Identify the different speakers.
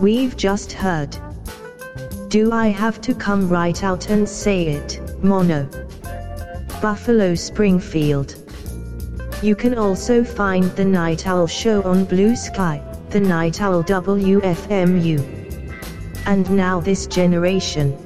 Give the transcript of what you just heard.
Speaker 1: we've just heard. Do I have to come right out and say it, Mono? Buffalo Springfield. You can also find The Night Owl Show on Blue Sky, The Night Owl WFMU. And Now This Generation.